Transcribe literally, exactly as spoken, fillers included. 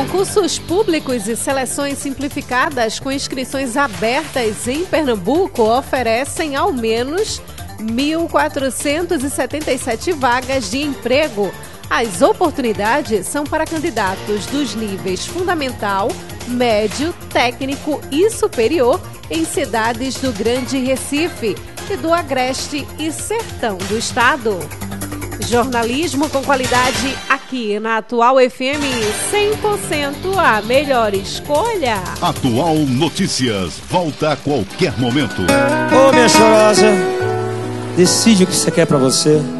Concursos públicos e seleções simplificadas com inscrições abertas em Pernambuco oferecem ao menos mil quatrocentas e setenta e sete vagas de emprego. As oportunidades são para candidatos dos níveis fundamental, médio, técnico e superior em cidades do Grande Recife e do Agreste e Sertão do Estado. Jornalismo com qualidade aqui na Atual F M, cem por cento a melhor escolha. Atual Notícias, volta a qualquer momento. Ô, minha chorosa, decide o que você quer pra você.